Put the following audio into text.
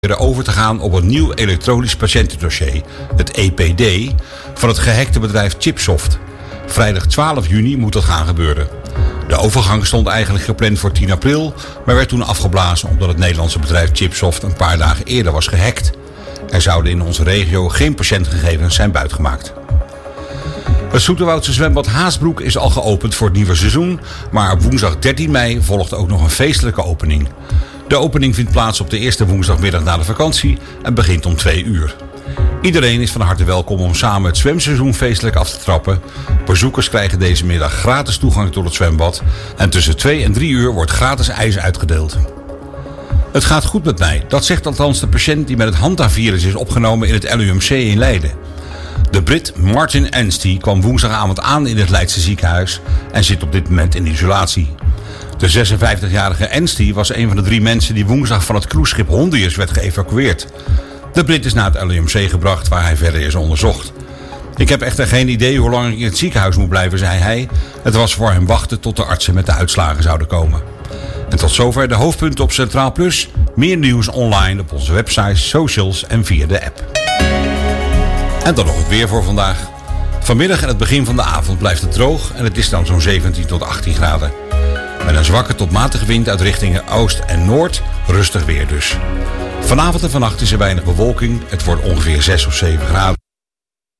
over te gaan op een nieuw elektronisch patiëntendossier, het EPD, van het gehackte bedrijf Chipsoft. Vrijdag 12 juni moet dat gaan gebeuren. De overgang stond eigenlijk gepland voor 10 april, maar werd toen afgeblazen omdat het Nederlandse bedrijf Chipsoft een paar dagen eerder was gehackt. Er zouden in onze regio geen patiëntgegevens zijn buitgemaakt. Het Zoeterwoudse zwembad Haasbroek is al geopend voor het nieuwe seizoen, maar op woensdag 13 mei volgt ook nog een feestelijke opening. De opening vindt plaats op de eerste woensdagmiddag na de vakantie en begint om 2 uur. Iedereen is van harte welkom om samen het zwemseizoen feestelijk af te trappen. Bezoekers krijgen deze middag gratis toegang tot het zwembad en tussen 2 en 3 uur wordt gratis ijs uitgedeeld. Het gaat goed met mij, dat zegt althans de patiënt die met het Hanta-virus is opgenomen in het LUMC in Leiden. De Brit Martin Anstey kwam woensdagavond aan in het Leidse ziekenhuis en zit op dit moment in isolatie. De 56-jarige Anstey was een van de 3 mensen die woensdag van het cruiseschip Hondius werd geëvacueerd. De Brit is naar het LUMC gebracht waar hij verder is onderzocht. Ik heb echter geen idee hoe lang ik in het ziekenhuis moet blijven, zei hij. Het was voor hem wachten tot de artsen met de uitslagen zouden komen. En tot zover de hoofdpunten op Centraal Plus. Meer nieuws online op onze website, socials en via de app. En dan nog het weer voor vandaag. Vanmiddag en het begin van de avond blijft het droog en het is dan zo'n 17 tot 18 graden. Met een zwakke tot matige wind uit richtingen oost en noord, rustig weer dus. Vanavond en vannacht is er weinig bewolking, het wordt ongeveer 6 of 7 graden.